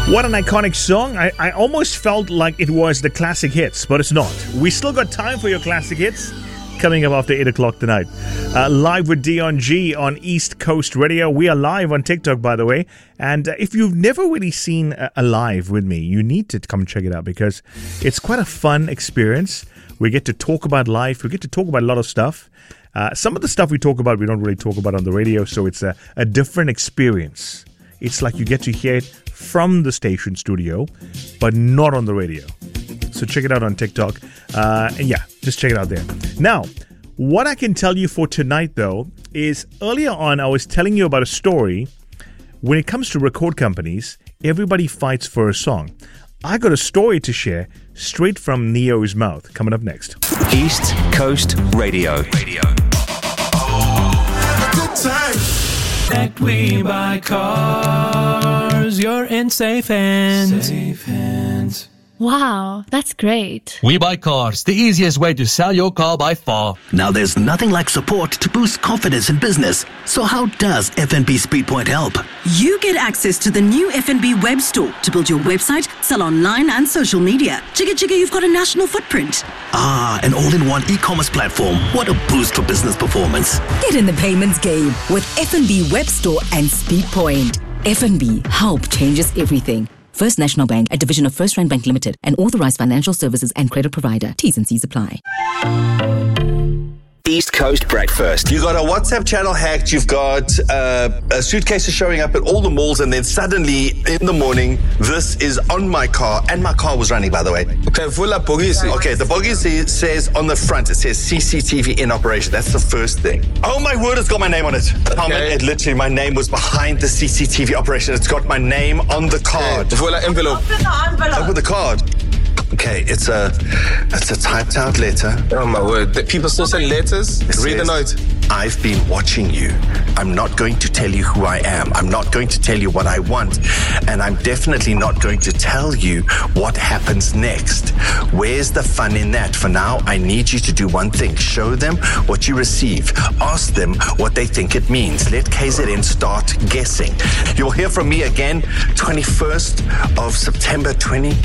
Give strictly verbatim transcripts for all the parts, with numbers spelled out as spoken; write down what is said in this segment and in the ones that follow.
What an iconic song. I, I almost felt like it was the classic hits, but it's not. We still got time for your classic hits coming up after eight o'clock tonight. Uh, live with Dion G on East Coast Radio. We are live on TikTok, by the way. And uh, if you've never really seen a, a live with me, you need to come check it out because it's quite a fun experience. We get to talk about life. We get to talk about a lot of stuff. Uh, some of the stuff we talk about, we don't really talk about on the radio, so it's a, a different experience. It's like you get to hear it from the station studio, but not on the radio. So check it out on TikTok. Uh, and yeah, just check it out there. Now, what I can tell you for tonight, though, is earlier on I was telling you about a story. When it comes to record companies, everybody fights for a song. I got a story to share straight from Neo's mouth. Coming up next. East Coast Radio. Radio. Good time. Connect We Buy Cars. You're in safe hands. Safe hands. Wow, that's great. We Buy Cars, the easiest way to sell your car by far. Now there's nothing like support to boost confidence in business. So how does F N B Speedpoint help? You get access to the new F N B web store to build your website, sell online and social media. Chigga chigga, you've got a national footprint. Ah, an all-in-one e-commerce platform. What a boost for business performance. Get in the payments game with F N B Web Store and Speedpoint. F N B, help changes everything. First National Bank, a division of First Rand Bank Limited, an authorized financial services and credit provider. T's and C's apply. East Coast Breakfast. You got a WhatsApp channel hacked. You've got uh, a suitcases showing up at all the malls, and then suddenly in the morning, this is on my car, and my car was running, by the way. Okay, full up bogisi. Okay, the bogisi says on the front, it says C C T V in operation. That's the first thing. Oh my word, it's got my name on it. Okay. It literally, my name was behind the C C T V operation. It's got my name on the card. Full envelope. Open the envelope. Open the card. Okay, it's a it's a typed out letter. Oh my word. The people still send letters? It Read the says, note. I've been watching you. I'm not going to tell you who I am. I'm not going to tell you what I want. And I'm definitely not going to tell you what happens next. Where's the fun in that? For now, I need you to do one thing. Show them what you receive. Ask them what they think it means. Let K Z N start guessing. You'll hear from me again twenty-first of September twenty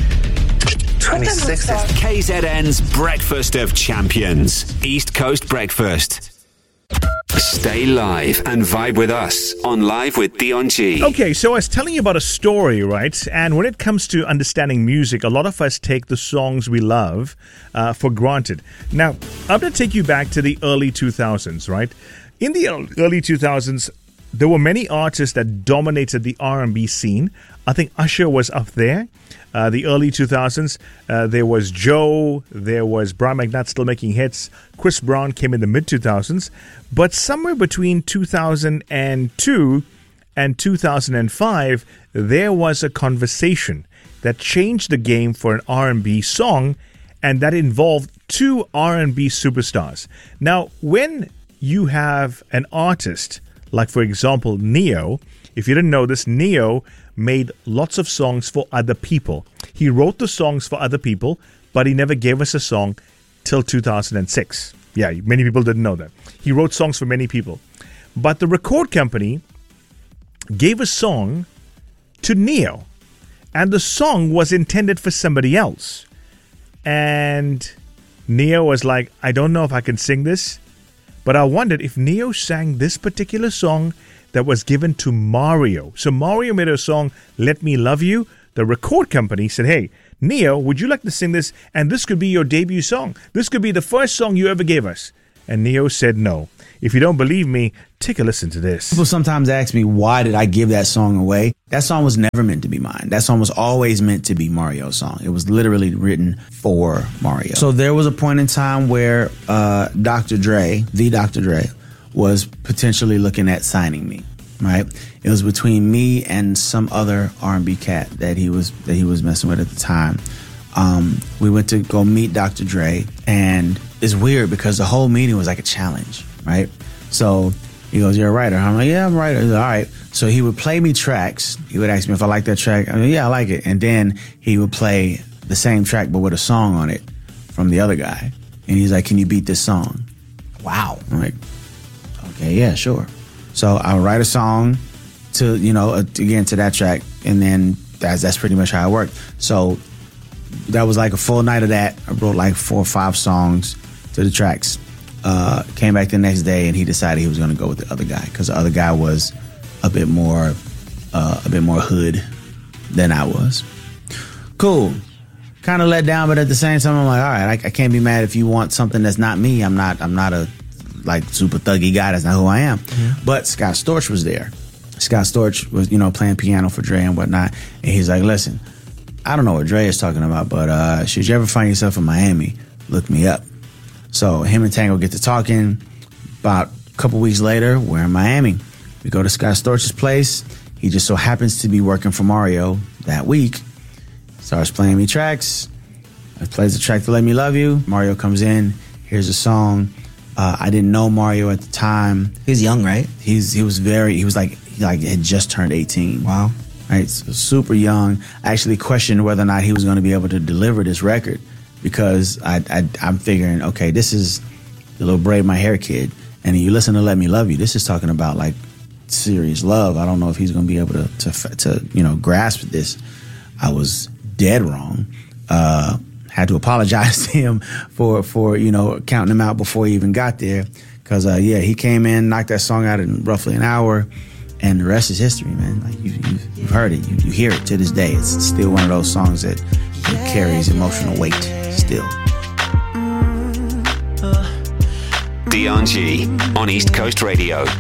twenty-six. K Z N's Breakfast of Champions. East Coast Breakfast. Stay live and vibe with us on Live with Dion G. Okay, so I was telling you about a story, right? And when it comes to understanding music, a lot of us take the songs we love uh, for granted. Now, I'm going to take you back to the early two thousands, right? In the early two thousands, there were many artists that dominated the R and B scene. I think Usher was up there. Uh, the early two thousands, uh, there was Joe, there was Brian McKnight still making hits. Chris Brown came in the mid two thousands. But somewhere between two thousand two and two thousand five, there was a conversation that changed the game for an R and B song, and that involved two R and B superstars. Now, when you have an artist like, for example, Neo, if you didn't know this, Neo made lots of songs for other people. He wrote the songs for other people, but he never gave us a song till two thousand six. Yeah, many people didn't know that. He wrote songs for many people. But the record company gave a song to Neo, and the song was intended for somebody else. And Neo was like, I don't know if I can sing this, but I wondered if Neo sang this particular song that was given to Mario. So Mario made a song, Let Me Love You. The record company said, hey, Neo, would you like to sing this? And this could be your debut song. This could be the first song you ever gave us. And Neo said no. If you don't believe me, take a listen to this. People sometimes ask me, why did I give that song away? That song was never meant to be mine. That song was always meant to be Mario's song. It was literally written for Mario. So there was a point in time where uh, Doctor Dre, the Doctor Dre, was potentially looking at signing me, right? It was between me and some other R and B cat that he was that he was messing with at the time. Um, we went to go meet Doctor Dre, and it's weird because the whole meeting was like a challenge, right? So he goes, "You're a writer." I'm like, "Yeah, I'm a writer." He's like, all right. So he would play me tracks. He would ask me if I like that track. I mean, yeah, I like it. And then he would play the same track but with a song on it from the other guy. And he's like, "Can you beat this song?" Wow. I'm like, okay, yeah, sure. So I would write a song to, you know, again, to that track, and then that's that's pretty much how it worked. So that was like a full night of that. I wrote like four or five songs to the tracks. Uh, came back the next day and he decided he was going to go with the other guy because the other guy was a bit more, uh, a bit more hood than I was. Cool. Kind of let down, but at the same time, I'm like, all right, I, I can't be mad if you want something that's not me. I'm not, I'm not a like super thuggy guy. That's not who I am. Mm-hmm. But Scott Storch was there. Scott Storch was, you know, playing piano for Dre and whatnot. And he's like, listen, I don't know what Dre is talking about, but uh, should you ever find yourself in Miami, look me up. So him and Tango get to talking. About a couple weeks later, we're in Miami. We go to Scott Storch's place. He just so happens to be working for Mario that week. Starts playing me tracks. I plays the track to Let Me Love You. Mario comes in. Here's a song. Uh, I didn't know Mario at the time. He was young, right? He's he was very. He was like he like had just turned eighteen. Wow. Right, so super young. I actually questioned whether or not he was going to be able to deliver this record because I, I I'm figuring, okay, this is the little braid my hair kid, and you listen to Let Me Love You. This is talking about like serious love. I don't know if he's going to be able to to to you know grasp this. I was dead wrong. Uh, had to apologize to him for, for you know, counting him out before he even got there. Because, uh, yeah, he came in, knocked that song out in roughly an hour, and the rest is history, man. Like you, you, you've heard it. You, you hear it to this day. It's still one of those songs that, that carries emotional weight still. D R G on East Coast Radio.